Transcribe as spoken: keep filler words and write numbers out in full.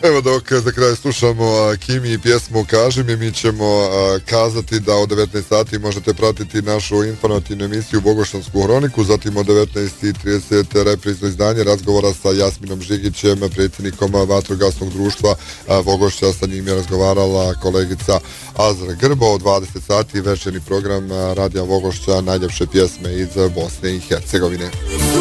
Evo dok za kraj slušamo Kimi i pjesmu Kaži mi, mi ćemo kazati da od devetnaest sati možete pratiti našu informativnu emisiju Bogošćansku hroniku, zatim od devetnaest i trideset reprizno izdanje razgovora sa Jasminom Žigićem, predsjednikom vatrogasnog društva Vogošća. Sa njim je razgovarala kolegica Azra Grbo. Od dvadeset sati večerni program Radija Vogošća, najljepše pjesme iz Bosne i Hercegovine.